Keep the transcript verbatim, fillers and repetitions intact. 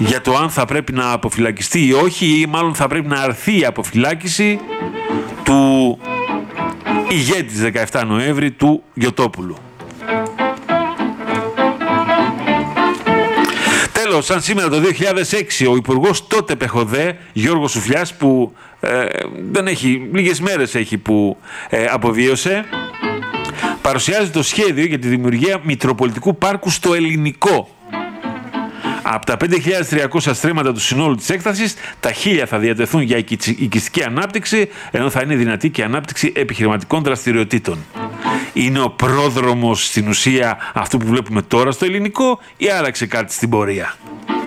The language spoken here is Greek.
για το αν θα πρέπει να αποφυλακιστεί ή όχι, ή μάλλον θα πρέπει να αρθεί η αποφυλάκηση του ηγέτη της δεκαεφτά Νοέμβρη, του Γιωτόπουλου. Τέλος, σαν σήμερα το δύο χιλιάδες έξι, ο υπουργός τότε Πεχοδέ, Γιώργος Σουφλιάς, που ε, δεν έχει, λίγες μέρες έχει που ε, αποβίωσε, παρουσιάζει το σχέδιο για τη δημιουργία Μητροπολιτικού Πάρκου στο Ελληνικό. Από τα πέντε χιλιάδες τριακόσια στρέμματα του συνόλου της έκτασης, τα χίλια θα διατεθούν για οικιστική ανάπτυξη, ενώ θα είναι δυνατή και ανάπτυξη επιχειρηματικών δραστηριοτήτων. Είναι ο πρόδρομος στην ουσία αυτού που βλέπουμε τώρα στο Ελληνικό, ή άλλαξε κάτι στην πορεία?